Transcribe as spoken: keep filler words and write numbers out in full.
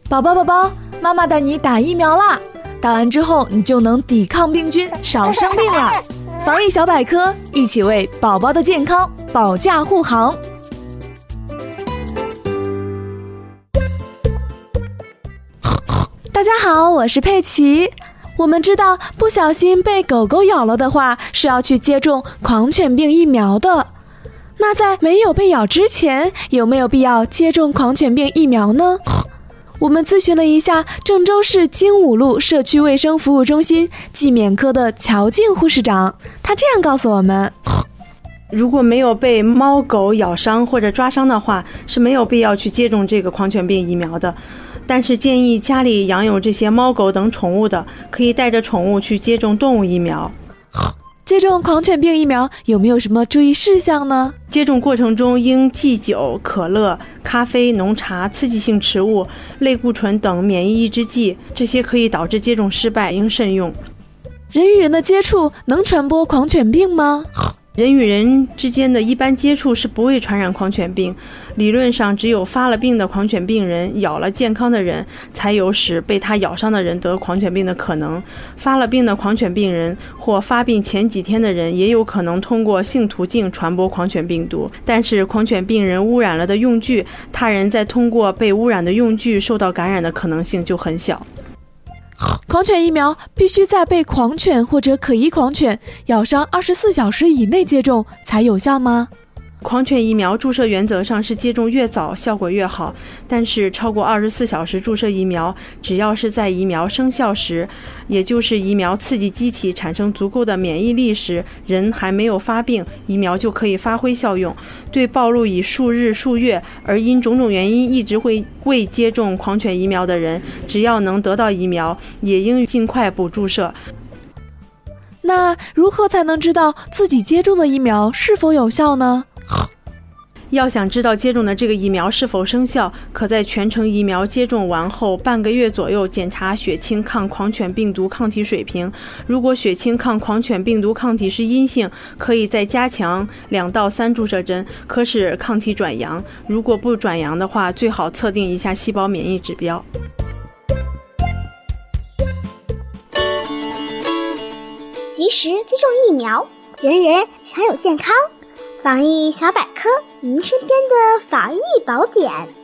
宝宝宝宝，妈妈带你打疫苗啦！打完之后，你就能抵抗病菌，少生病了。防疫小百科，一起为宝宝的健康保驾护航。大家好，我是佩奇。我们知道，不小心被狗狗咬了的话，是要去接种狂犬病疫苗的。那在没有被咬之前，有没有必要接种狂犬病疫苗呢？我们咨询了一下郑州市精武路社区卫生服务中心季免科的乔静护士长，她这样告诉我们： 如果没有被猫狗咬伤或者抓伤的话，是没有必要去接种这个狂犬病疫苗的。但是建议家里养有这些猫狗等宠物的，可以带着宠物去接种动物疫苗。 接种狂犬病疫苗有没有什么注意事项呢？ 接种过程中应忌酒、可乐、咖啡、浓茶、刺激性食物、类固醇等免疫抑制剂，这些可以导致接种失败，应慎用。 人与人的接触能传播狂犬病吗？ 人与人之间的一般接触是不会传染狂犬病，理论上只有发了病的狂犬病人咬了健康的人，才有使被他咬伤的人得狂犬病的可能。发了病的狂犬病人或发病前几天的人也有可能通过性途径传播狂犬病毒，但是狂犬病人污染了的用具，他人再通过被污染的用具受到感染的可能性就很小。 狂犬疫苗必须在被狂犬或者可疑狂犬咬伤二十四小时以内接种才有效吗？ 狂犬疫苗注射原则上是接种越早效果越好，但是超过二十四小时注射疫苗，只要是在疫苗生效时，也就是疫苗刺激机体产生足够的免疫力时，人还没有发病，疫苗就可以发挥效用。对暴露已数日数月而因种种原因一直会未接种狂犬疫苗的人，只要能得到疫苗，也应尽快补注射。 那如何才能知道自己接种的疫苗是否有效呢？ 要想知道接种的这个疫苗是否生效，可在全程疫苗接种完后半个月左右检查血清抗狂犬病毒抗体水平。如果血清抗狂犬病毒抗体是阴性，可以再加强两到三注射针，可使抗体转阳。如果不转阳的话，最好测定一下细胞免疫指标。 及时接种疫苗，人人享有健康。防疫小百科，您身边的防疫宝典。